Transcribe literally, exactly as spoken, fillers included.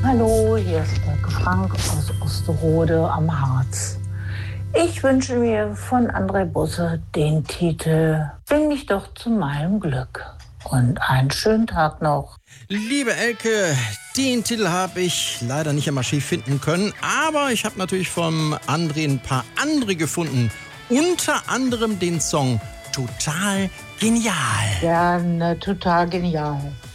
Hallo, hier ist Elke Frank aus Osterode am Harz. Ich wünsche mir von André Busse den Titel Bring mich doch zu meinem Glück. Und einen schönen Tag noch. Liebe Elke, den Titel habe ich leider nicht im Archiv finden können, aber ich habe natürlich vom André ein paar andere gefunden. Unter anderem den Song Total Genial. Ja, ne, total genial.